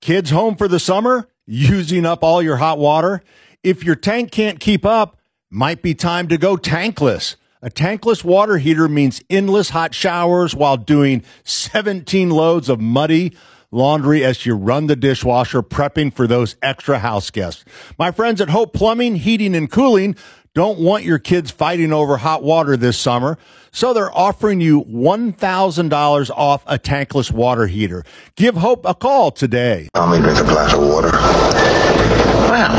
kids home for the summer? Using up all your hot water? If your tank can't keep up, might be time to go tankless. A tankless water heater means endless hot showers while doing 17 loads of muddy laundry as you run the dishwasher, prepping for those extra house guests. My friends at Hope Plumbing, Heating, and Cooling don't want your kids fighting over hot water this summer, so they're offering you $1,000 off a tankless water heater. Give Hope a call today. I'll me drink a glass of water. Well,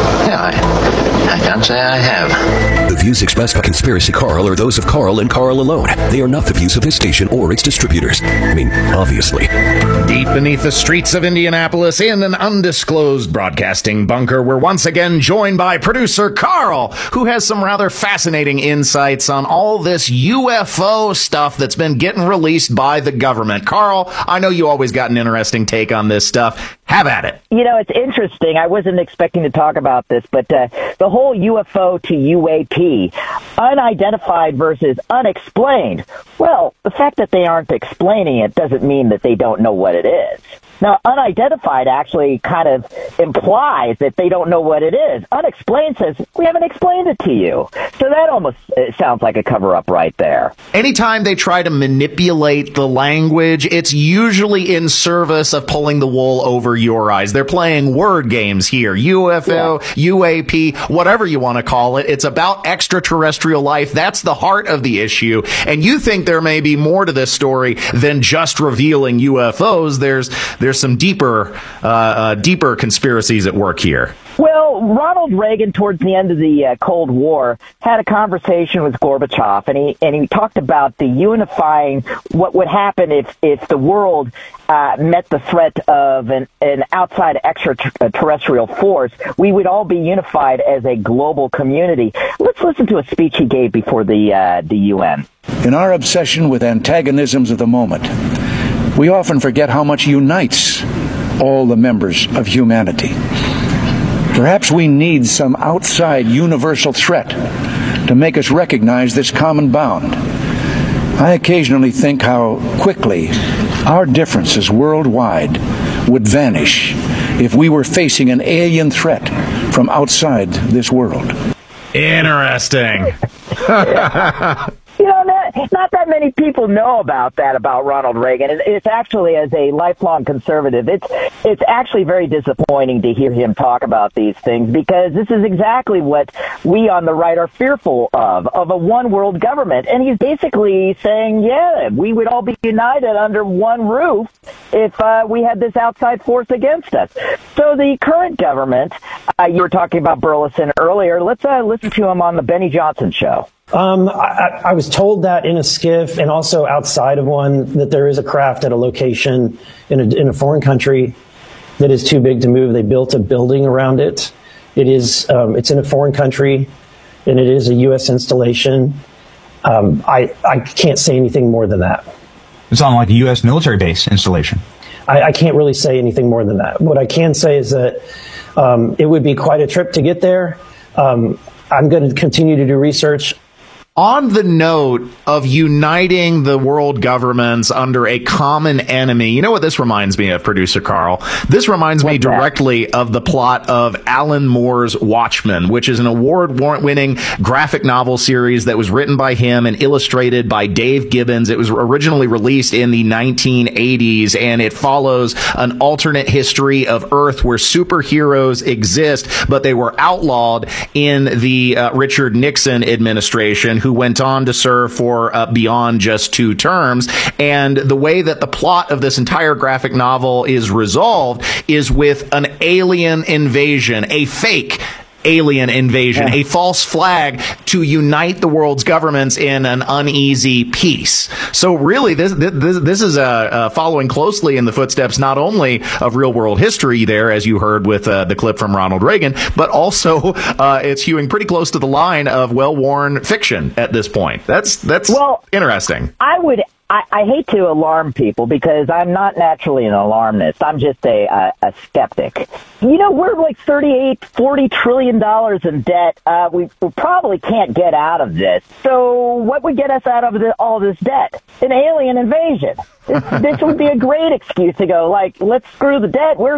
yeah, I can't say I have. The views expressed by Conspiracy Carl are those of Carl and Carl alone. They are not the views of his station or its distributors. I mean, obviously. Deep beneath the streets of Indianapolis, in an undisclosed broadcasting bunker, we're once again joined by producer Carl, who has some rather fascinating insights on all this UFO stuff that's been getting released by the government. Carl, I know you always got an interesting take on this stuff. Have at it. You know, it's interesting. I wasn't expecting to talk about this, but the whole UFO to UAP, unidentified versus unexplained. Well, the fact that they aren't explaining it doesn't mean that they don't know what it is. Now, unidentified actually kind of implies that they don't know what it is. Unexplained says, we haven't explained it to you. So that almost sounds like a cover-up right there. Anytime they try to manipulate the language, it's usually in service of pulling the wool over your eyes. They're playing word games here. UFO, UAP, whatever you want to call it. It's about extraterrestrial life. That's the heart of the issue. And you think there may be more to this story than just revealing UFOs. There's some deeper conspiracies at work here. Well, Ronald Reagan, towards the end of the Cold War, had a conversation with Gorbachev, and he talked about the unifying, what would happen if the world met the threat of an outside extraterrestrial force. We would all be unified as a global community. Let's listen to a speech he gave before the UN. In our obsession with antagonisms of the moment, we often forget how much unites all the members of humanity. Perhaps we need some outside universal threat to make us recognize this common bound. I occasionally think how quickly our differences worldwide would vanish if we were facing an alien threat from outside this world. Interesting. You know, not that many people know about Ronald Reagan. It's actually, as a lifelong conservative, it's actually very disappointing to hear him talk about these things, because this is exactly what we on the right are fearful of a one world government. And he's basically saying, yeah, we would all be united under one roof if we had this outside force against us. So the current government, you were talking about Burleson earlier. Let's listen to him on the Benny Johnson show. I was told that in a skiff and also outside of one, that there is a craft at a location in a foreign country that is too big to move. They built a building around it. It's in a foreign country, and it is a U.S. installation. I can't say anything more than that. It's on like a U.S. military base installation. I can't really say anything more than that. What I can say is that it would be quite a trip to get there. I'm going to continue to do research. On the note of uniting the world governments under a common enemy, you know what this reminds me of, producer Carl? This reminds me directly of the plot of Alan Moore's Watchmen, which is an award-winning graphic novel series that was written by him and illustrated by Dave Gibbons. It was originally released in the 1980s, and it follows an alternate history of Earth where superheroes exist, but they were outlawed in the Richard Nixon administration, who went on to serve for beyond just 2 terms. And the way that the plot of this entire graphic novel is resolved is with an alien invasion, a fake alien invasion, a false flag to unite the world's governments in an uneasy peace. So really, this is following closely in the footsteps not only of real world history there, as you heard with the clip from Ronald Reagan, but also it's hewing pretty close to the line of well-worn fiction at this point. That's interesting. I hate to alarm people because I'm not naturally an alarmist. I'm just a skeptic. You know, we're like $40 trillion in debt. We probably can't get out of this. So what would get us out of all this debt? An alien invasion. This would be a great excuse to go, like, let's screw the debt. We're